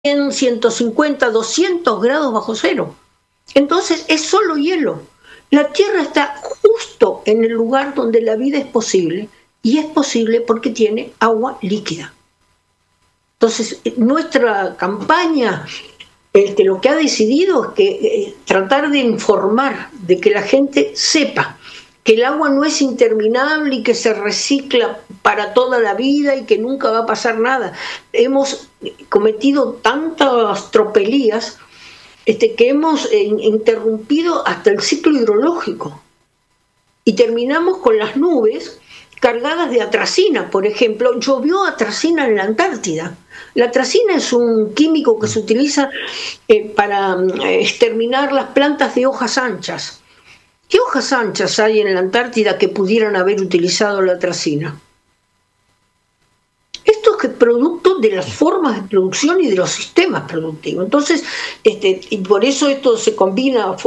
150, 200 grados bajo cero. Entonces es solo hielo. La Tierra está justo en el lugar donde la vida es posible, y es posible porque tiene agua líquida. Entonces, nuestra campaña lo que ha decidido es que tratar de informar, de que la gente sepa que el agua no es interminable y que se recicla para toda la vida y que nunca va a pasar nada. Hemos cometido tantas tropelías que hemos interrumpido hasta el ciclo hidrológico. Y terminamos con las nubes cargadas de atracina, por ejemplo. Llovió atracina en la Antártida. La atracina es un químico que se utiliza para exterminar las plantas de hojas anchas. ¿Qué hojas anchas hay en la Antártida que pudieran haber utilizado la atracina? Esto es producto de las formas de producción y de los sistemas productivos. Entonces, y por eso esto se combina